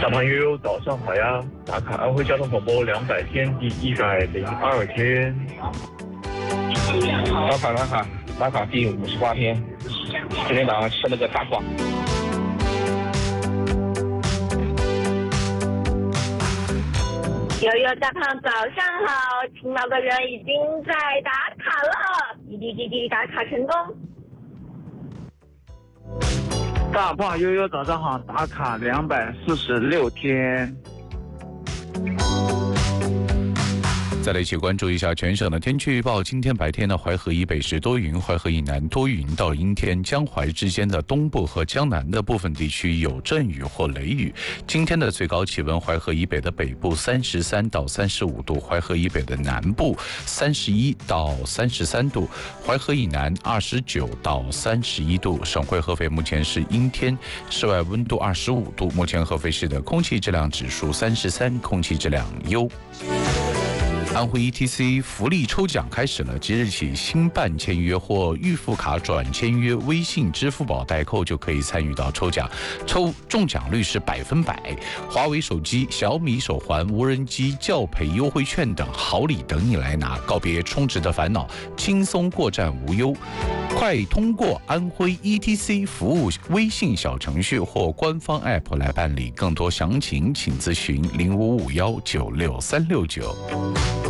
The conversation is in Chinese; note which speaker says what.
Speaker 1: 大胖悠悠早上好呀！打卡安徽交通广播200天第102天。
Speaker 2: 打卡第58天。今天早上吃了个大瓜。
Speaker 3: 悠悠大胖早上好，勤劳的人已经在打卡了，滴打卡成功。
Speaker 4: 大胖悠悠早上好，打卡246天。
Speaker 5: 再来一起关注一下全省的天气预报。今天白天呢，淮河以北是多云，淮河以南多云到阴天，江淮之间的东部和江南的部分地区有阵雨或雷雨。今天的最高气温，淮河以北的北部33到35度，淮河以北的南部31到33度，淮河以南29到31度。省会合肥目前是阴天，室外温度25度。目前合肥市的空气质量指数33，空气质量优。安徽 ETC 福利抽奖开始了，即日起新办签约或预付卡转签约微信、支付宝代扣就可以参与到抽奖，中奖率是100%。华为手机、小米手环、无人机、教培优惠券等好礼等你来拿，告别充值的烦恼，轻松过站无忧。快通过安徽 ETC 服务微信小程序或官方 App 来办理，更多详情请咨询0551963669。